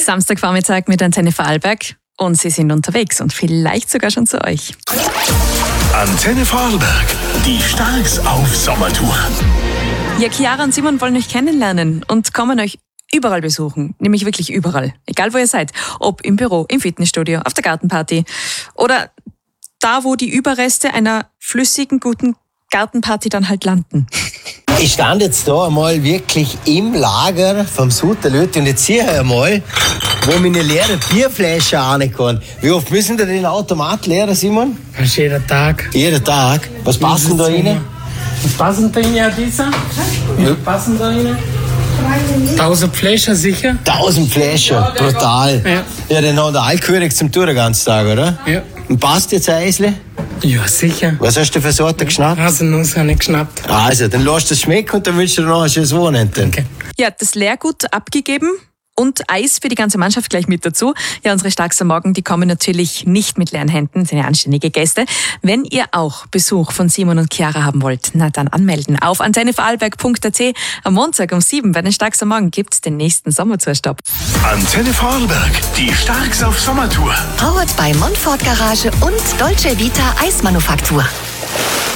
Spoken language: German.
Samstagvormittag mit Antenne Vorarlberg und Sie sind unterwegs und vielleicht sogar schon zu euch. Antenne Vorarlberg, die Starks auf Sommertour. Ja, Chiara und Simon wollen euch kennenlernen und kommen euch überall besuchen, nämlich wirklich überall, egal wo ihr seid, ob im Büro, im Fitnessstudio, auf der Gartenparty oder da, wo die Überreste einer flüssigen, guten Gartenparty dann halt landen. Ich stand jetzt da einmal wirklich im Lager vom Suterlöt und jetzt sehe ich einmal, wo meine leere Bierflasche rein kann. Wie oft müssen da den Automat leeren, Simon? Das ist jeder Tag. Jeden Tag? Was passt denn da rein? Was passen da rein, ja, dieser? Wie passen da rein? 1000 Flaschen sicher? 1000 Flaschen, brutal. Ja. Ja, den hat der Alkohol zum Tour den ganzen Tag, oder? Ja. Und passt jetzt ein Eisle? Ja, sicher. Was hast du für Sorte geschnappt? Haselnuss habe ich geschnappt. Also, dann lass das schmecken und dann wünschst du dir noch ein schönes Wochenende. Okay. Ja, das Leergut abgegeben und Eis für die ganze Mannschaft gleich mit dazu. Ja, unsere Starks am Morgen, die kommen natürlich nicht mit leeren Händen, sind ja anständige Gäste. Wenn ihr auch Besuch von Simon und Chiara haben wollt, na dann anmelden. Auf antennevorarlberg.at. Am Montag um 7 bei den Starks am Morgen gibt's den nächsten Sommertourstopp. Antenne Vorarlberg, die Starks auf Sommertour. Powered bei Montfort Garage und Dolce Vita Eismanufaktur.